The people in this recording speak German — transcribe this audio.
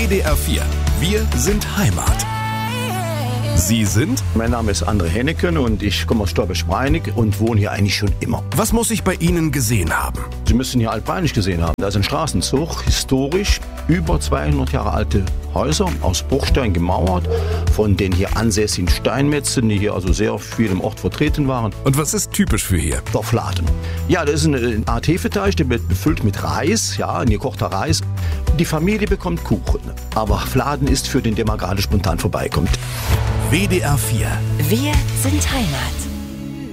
WDR 4. Wir sind Heimat. Sie sind? Mein Name ist André Henneken und ich komme aus Stolberg-Breinig und wohne hier eigentlich schon immer. Was muss ich bei Ihnen gesehen haben? Sie müssen hier Altbreinig gesehen haben. Da ist ein Straßenzug, historisch, über 200 Jahre alte Häuser aus Bruchstein gemauert, von den hier ansässigen Steinmetzen, die hier also sehr viel im Ort vertreten waren. Und was ist typisch für hier? Der Fladen. Ja, das ist eine Art Hefeteig, der wird befüllt mit Reis, ja, gekochter Reis. Die Familie bekommt Kuchen, aber Fladen ist für den, der mal gerade spontan vorbeikommt. WDR 4. Wir sind Heimat.